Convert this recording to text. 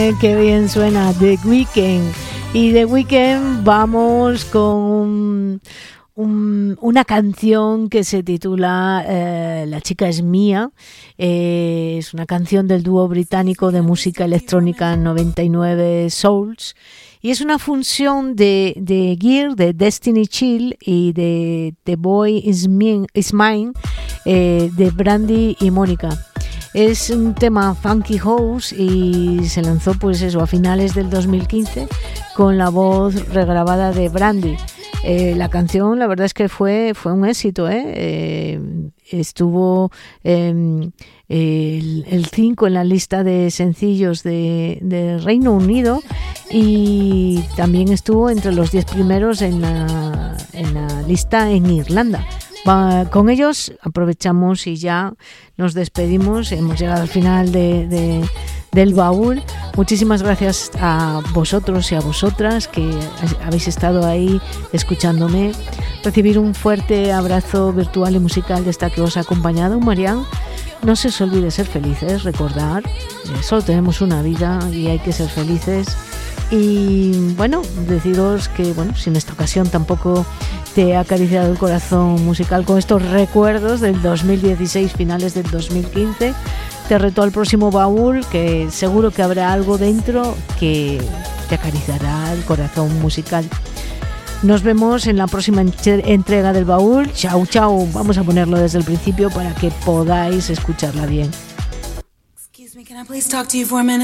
Qué bien suena The Weeknd. Y The Weeknd vamos con una canción que se titula La chica es mía. Es una canción del dúo británico de música electrónica 99 Souls. Y es una función de Gear, de Destiny Chill y de The Boy Is Mine, de Brandy y Mónica. Es un tema funky house y se lanzó pues eso a finales del 2015 con la voz regrabada de Brandy. La canción la verdad es que fue un éxito, estuvo el 5 en la lista de sencillos de Reino Unido y también estuvo entre los 10 primeros en la lista en Irlanda. Con ellos aprovechamos y ya nos despedimos. Hemos llegado al final del baúl. Muchísimas gracias a vosotros y a vosotras que habéis estado ahí escuchándome. Recibir un fuerte abrazo virtual y musical de esta que os ha acompañado, Marian. No se os olvide ser felices, recordar, solo tenemos una vida y hay que ser felices. Y bueno, deciros que si en esta ocasión tampoco te ha acariciado el corazón musical con estos recuerdos del 2016, finales del 2015, te reto al próximo baúl, que seguro que habrá algo dentro que te acariciará el corazón musical. Nos vemos en la próxima entrega del baúl. Chao, chao. Vamos a ponerlo desde el principio para que podáis escucharla bien. Excuse me, can I please talk to you for a minute?